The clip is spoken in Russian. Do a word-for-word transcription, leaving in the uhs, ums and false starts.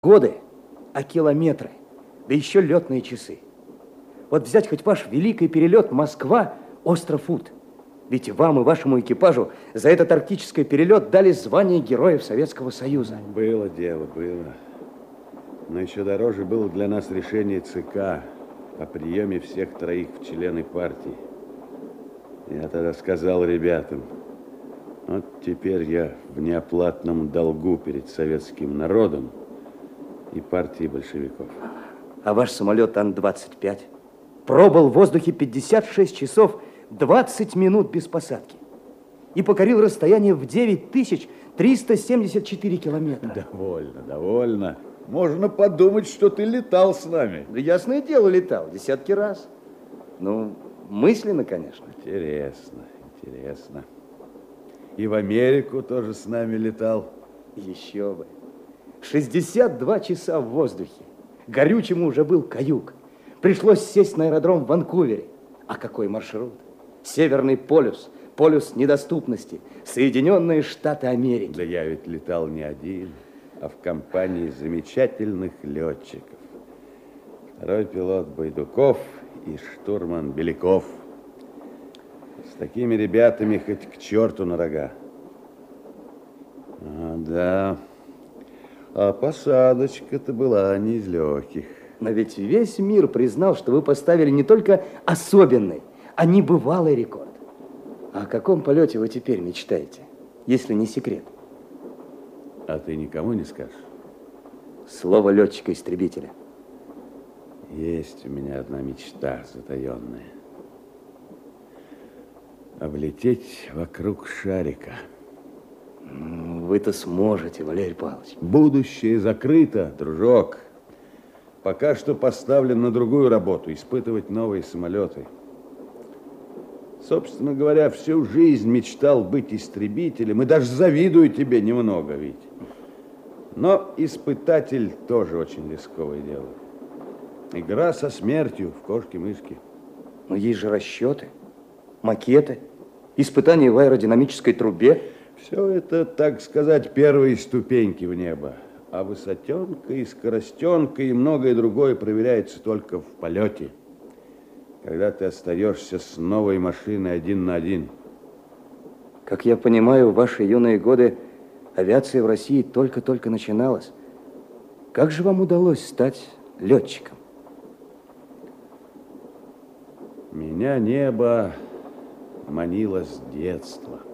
Годы, а километры, да еще летные часы. Вот взять хоть ваш великий перелет Москва, остров Ут. Ведь вам и вашему экипажу за этот арктический перелет дали звание Героев Советского Союза. Было дело, было. Но еще дороже было для нас решение ЦК о приеме всех троих в члены партии. Я тогда сказал ребятам, вот теперь я в неоплатном долгу перед советским народом и партией большевиков. А ваш самолет Ан двадцать пять пробыл в воздухе пятьдесят шесть часов двадцать минут без посадки и покорил расстояние в девять тысяч триста семьдесят четыре километра. Довольно, довольно. Можно подумать, что ты летал с нами. Да ясное дело, летал десятки раз. Ну, мысленно, конечно. Интересно, интересно. И в Америку тоже с нами летал. Еще бы. шестьдесят два часа в воздухе. Горючему уже был каюк. Пришлось сесть на аэродром в Ванкувере. А какой маршрут? Северный полюс, полюс недоступности, Соединенные Штаты Америки. Да я ведь летал не один, а в компании замечательных летчиков. Второй пилот Байдуков и штурман Беляков. С такими ребятами хоть к черту на рога. А, да, а посадочка-то была не из легких. Но ведь весь мир признал, что вы поставили не только особенный, а небывалый рекорд. А о каком полете вы теперь мечтаете, если не секрет? А ты никому не скажешь? Слово летчика-истребителя. Есть у меня одна мечта затаенная. Облететь вокруг шарика. Вы-то сможете, Валерий Павлович. Будущее закрыто, дружок. Пока что поставлен на другую работу, испытывать новые самолеты. Собственно говоря, всю жизнь мечтал быть истребителем, и даже завидую тебе немного, ведь. Но испытатель тоже очень рисковое дело. Игра со смертью в кошки-мышки. Но есть же расчеты, макеты, испытания в аэродинамической трубе. Все это, так сказать, первые ступеньки в небо. А высотенка и скоростенка и многое другое проверяется только в полете, когда ты остаешься с новой машиной один на один. Как я понимаю, в ваши юные годы авиация в России только-только начиналась. Как же вам удалось стать летчиком? Меня небо манило с детства.